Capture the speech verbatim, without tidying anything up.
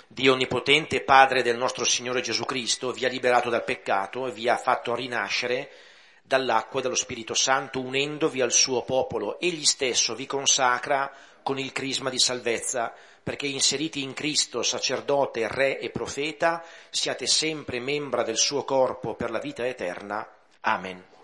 Dio onnipotente, Padre del nostro Signore Gesù Cristo, vi ha liberato dal peccato e vi ha fatto rinascere dall'acqua e dallo Spirito Santo, unendovi al suo popolo. Egli stesso vi consacra con il crisma di salvezza, perché inseriti in Cristo, sacerdote, re e profeta, siate sempre membra del suo corpo per la vita eterna. Amen.